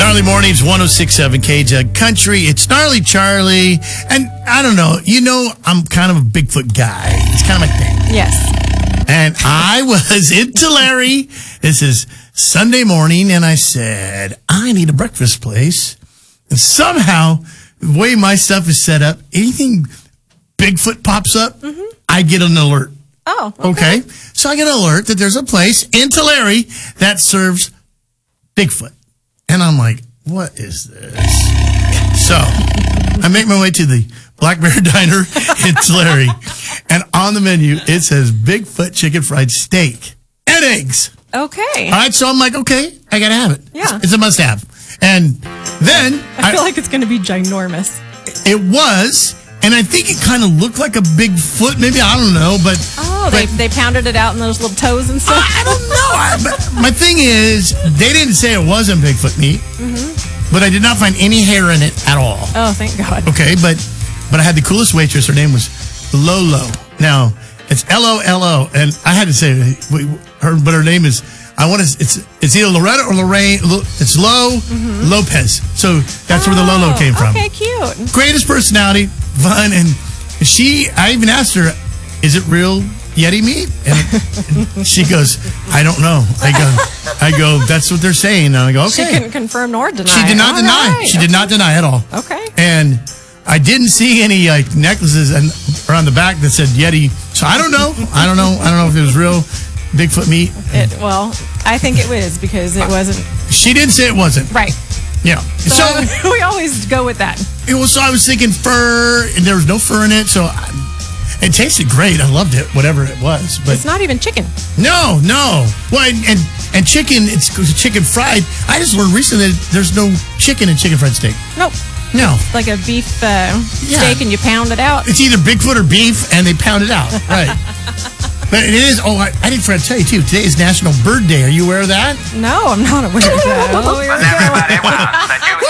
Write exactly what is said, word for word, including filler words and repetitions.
Gnarly Mornings, one oh six point seven K J Country. It's Gnarly Charlie. And I don't know, you know, I'm kind of a Bigfoot guy. It's kind of my thing. Yes. And I was in Tulare. This is Sunday morning, and I said, I need a breakfast place. And somehow, the way my stuff is set up, anything Bigfoot pops up, mm-hmm. I get an alert. Oh, okay. okay. So I get an alert that there's a place in Tulare that serves Bigfoot. And I'm like, what is this? So I make my way to the Black Bear Diner in Tulare. And on the menu, it says Bigfoot chicken fried steak and eggs. Okay. All right. So I'm like, okay, I got to have it. Yeah. It's a must have. And then I feel I, like it's going to be ginormous. It was. And I think it kind of looked like a Bigfoot. Maybe, I don't know, but... Oh, they but, they pounded it out in those little toes and stuff? I, I don't know. I, but my thing is, they didn't say it wasn't Bigfoot meat, mm-hmm. but I did not find any hair in it at all. Oh, thank God. Okay, but but I had the coolest waitress. Her name was Lolo. Now, it's L O L O, and I had to say her, but her name is... I want to. It's it's either Loretta or Lorraine. It's Lo mm-hmm. Lopez. So that's oh, where the Lolo came from. Okay, cute. Greatest personality, fun, and she. I even asked her, "Is it real Yeti meat?" And, and she goes, "I don't know." I go, "I go. That's what they're saying." And I go, "Okay." She couldn't confirm nor deny. She did not all deny. Right. She okay. did not deny at all. Okay. And I didn't see any like necklaces and around the back that said Yeti. So I don't know. I don't know. I don't know if it was real Bigfoot meat. It, well, I think it was because it wasn't. She did say it wasn't. Right. Yeah. So, so we always go with that. It was. So I was thinking fur, and there was no fur in it. So I, it tasted great. I loved it, whatever it was. But it's not even chicken. No, no. Well, and and, and chicken. It's chicken fried. I just learned recently that there's no chicken in chicken fried steak. Nope. No. It's like a beef uh, yeah. steak, and you pound it out. It's either Bigfoot or beef, and they pound it out. Right. But it is, oh, I, I didn't forget to tell you, too, today is National Bird Day. Are you aware of that? No, I'm not aware of that. Everybody wants the juice.